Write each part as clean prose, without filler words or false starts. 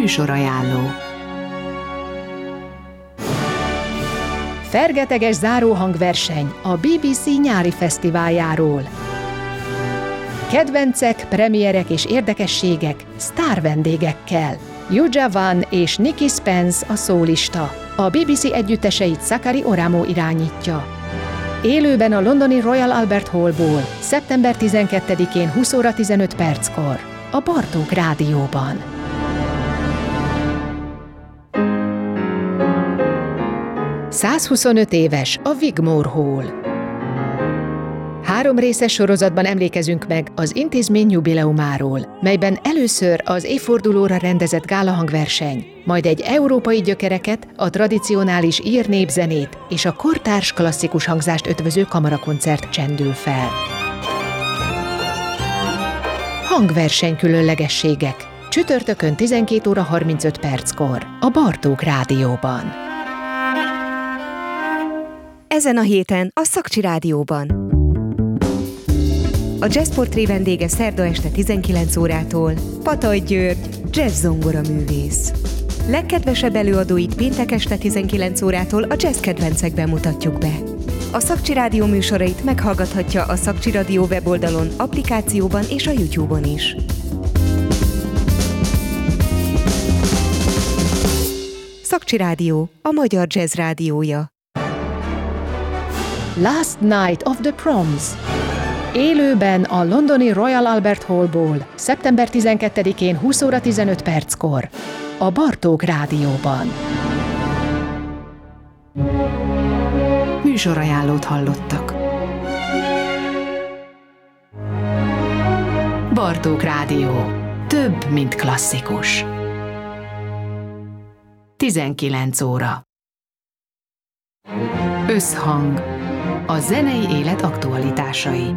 Műsorajánló. Fergeteges záróhangverseny a BBC nyári fesztiváljáról. Kedvencek, premierek és érdekességek sztár vendégekkel. Yuja Van és Nikki Spence a szólista. A BBC együtteseit Sakari Oramo irányítja. Élőben a londoni Royal Albert Hallból, szeptember 12-én 20 óra 15 perckor, a Bartók Rádióban. ...125 éves a Wigmore Hall. 3 részes sorozatban emlékezünk meg az intézmény jubileumáról, melyben először az évfordulóra rendezett gálahangverseny, majd egy európai gyökereket, a tradicionális ír népzenét és a kortárs klasszikus hangzást ötvöző kamarakoncert csendül fel. Hangverseny különlegességek. Csütörtökön 12 óra 35 perckor, a Bartók Rádióban. Ezen a héten a Szakcsi Rádióban. A Jazzportré vendége szerda este 19 órától Pataj György, jazz zongoraművész. Legkedvesebb előadóit péntek este 19 órától a jazz kedvencekben mutatjuk be. A Szakcsi Rádió műsorait meghallgathatja a Szakcsi Rádió weboldalon, applikációban és a YouTube-on is. Szakcsi Rádió, a magyar jazz rádiója. Last Night of the Proms. Élőben a londoni Royal Albert Hallból, szeptember 12-én 20 óra 15 perckor, a Bartók Rádióban. Műsorajánlót hallottak. Bartók Rádió. Több, mint klasszikus. 19 óra. Összhang. A zenei élet aktualitásai.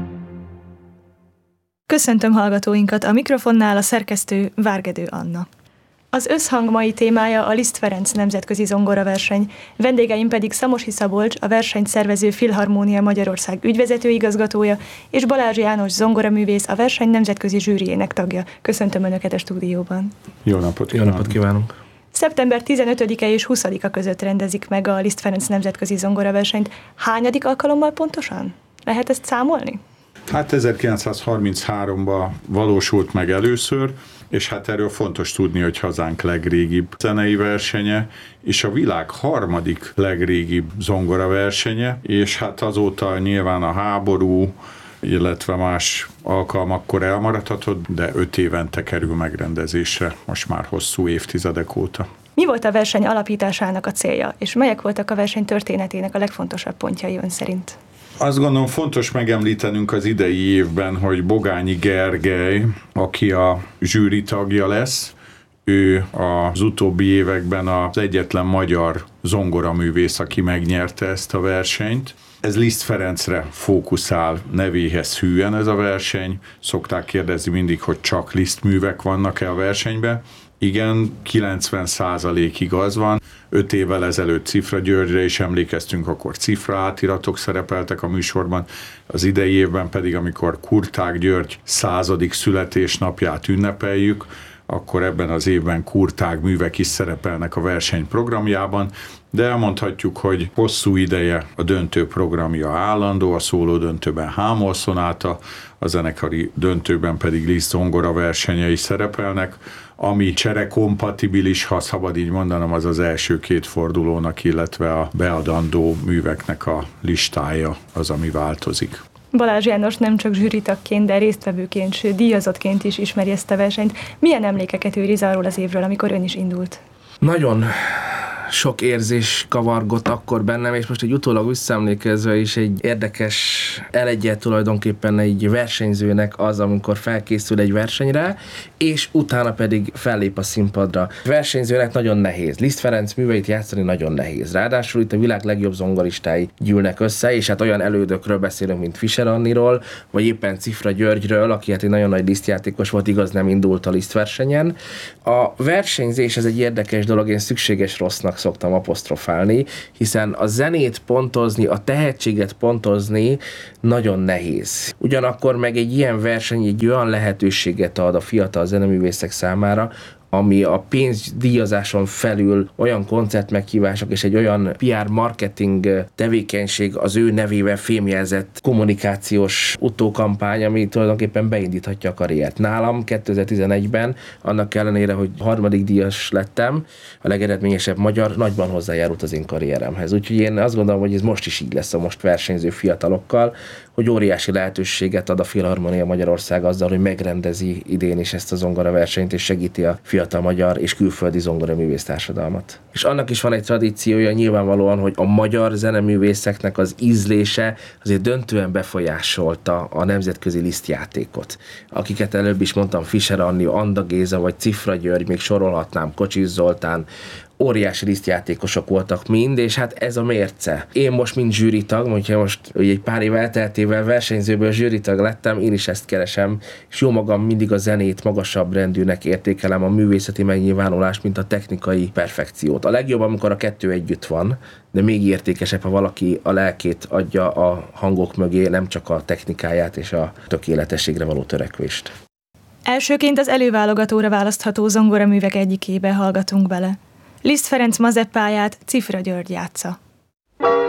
Köszöntöm hallgatóinkat, a mikrofonnál a szerkesztő Várgedő Anna. Az Összhang mai témája a Liszt Ferenc nemzetközi zongoraverseny, vendégeim pedig Szamosi Szabolcs, a versenyt szervező Filharmónia Magyarország ügyvezető igazgatója, és Balázs János zongoraművész, a verseny nemzetközi zsűriének tagja. Köszöntöm Önöket a stúdióban. Jó napot kívánunk! Szeptember 15-e és 20-a között rendezik meg a Liszt Ferenc nemzetközi zongoraversenyt. Hányadik alkalommal pontosan? Lehet ezt számolni? Hát 1933-ban valósult meg először, és hát erről fontos tudni, hogy hazánk legrégibb zenei versenye, és a világ harmadik legrégibb zongoraversenye, és hát azóta nyilván a háború, illetve más alkalmakkor elmaradhatott, de 5 évente kerül megrendezésre, most már hosszú évtizedek óta. Mi volt a verseny alapításának a célja, és melyek voltak a verseny történetének a legfontosabb pontjai ön szerint? Azt gondolom fontos megemlítenünk az idei évben, hogy Bogányi Gergely, aki a zsűri tagja lesz, ő az utóbbi években az egyetlen magyar zongoraművész, aki megnyerte ezt a versenyt. Ez Liszt Ferencre fókuszál nevéhez hűen ez a verseny. Szokták kérdezni mindig, hogy csak Liszt művek vannak-e a versenyben. Igen, 90%-ig az van. 5 évvel ezelőtt Cifra Györgyre is emlékeztünk, akkor cifra átiratok szerepeltek a műsorban. Az idei évben pedig, amikor Kurtág György 100. születésnapját ünnepeljük, akkor ebben az évben Kurtág művek is szerepelnek a verseny programjában, de elmondhatjuk, hogy hosszú ideje a döntő programja állandó, a szóló döntőben Hámol szonáta, a zenekari döntőben pedig Liszt zongora versenyei szerepelnek, ami cserekompatibilis, ha szabad így mondanom, az az első 2 fordulónak, illetve a beadandó műveknek a listája az, ami változik. Balázs János nem csak zsűritagként, de résztvevőként, sőt díjazottként is ismeri ezt a versenyt. Milyen emlékeket őriz arról az évről, amikor ön is indult? Nagyon sok érzés kavargott akkor bennem, és most egy utólag visszaemlékezve is egy érdekes elegyel tulajdonképpen egy versenyzőnek az, amikor felkészül egy versenyre, és utána pedig fellép a színpadra. Versenyzőnek nagyon nehéz. Liszt Ferenc műveit játszani nagyon nehéz. Ráadásul itt a világ legjobb zongoristái gyűlnek össze, és hát olyan elődökről beszélünk, mint Fischer Anniról, vagy éppen Cifra Györgyről, aki hát egy nagyon nagy Liszt-játékos volt, igaz, nem indult a Liszt versenyen. A versenyzés ez egy érdekes dolog, én szükséges rossznak szoktam apostrofálni, hiszen a zenét pontozni, a tehetséget pontozni nagyon nehéz. Ugyanakkor meg egy ilyen verseny egy olyan lehetőséget ad a fiatal zeneművészek számára, ami a pénzdíjazáson felül olyan koncertmeghívások és egy olyan PR marketing tevékenység az ő nevével fémjelzett kommunikációs utókampány, ami tulajdonképpen beindíthatja a karriert. Nálam 2011-ben, annak ellenére, hogy 3. díjas lettem, a legeredményesebb magyar, nagyban hozzájárult az én karrieremhez. Úgyhogy én azt gondolom, hogy ez most is így lesz a most versenyző fiatalokkal, hogy óriási lehetőséget ad a Filharmonia Magyarország azzal, hogy megrendezi idén is ezt a zongoraversenyt, és segíti a fiatal magyar és külföldi zongoraművész társadalmat. És annak is van egy tradíciója nyilvánvalóan, hogy a magyar zeneművészeknek az ízlése azért döntően befolyásolta a nemzetközi lisztjátékot. Akiket előbb is mondtam, Fischer Anni, Anda Géza vagy Cifra György, még sorolhatnám, Kocsis Zoltán, óriási lisztjátékosok voltak mind, és hát ez a mérce. Én most, mint zsűritag, hogyha most egy pár év elteltével versenyzőből zsűritag lettem, én is ezt keresem, és jó magam mindig a zenét magasabb rendűnek értékelem, a művészeti megnyilvánulást, mint a technikai perfekciót. A legjobb, amikor a kettő együtt van, de még értékesebb, ha valaki a lelkét adja a hangok mögé, nem csak a technikáját és a tökéletességre való törekvést. Elsőként az előválogatóra választható zongoraművek egyikébe hallgatunk bele. Liszt Ferenc Mazeppáját Cifra György játsza.